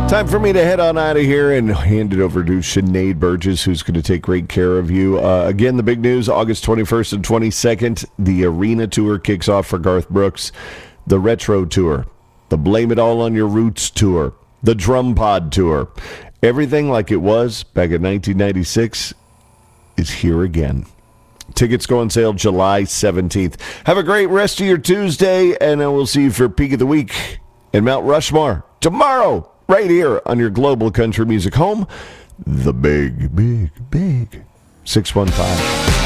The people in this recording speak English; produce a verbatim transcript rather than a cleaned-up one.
Time for me to head on out of here and hand it over to Sinead Burgess, who's going to take great care of you. Uh, again, the big news, August twenty-first and twenty-second, the Arena Tour kicks off for Garth Brooks. The Retro Tour, the Blame It All on Your Roots Tour, the Drum Pod Tour. Everything like it was back in nineteen ninety-six is here again. Tickets go on sale July seventeenth. Have a great rest of your Tuesday, and I will see you for Peak of the Week in Mount Rushmore tomorrow, right here on your global country music home, the Big, Big, Big six one five.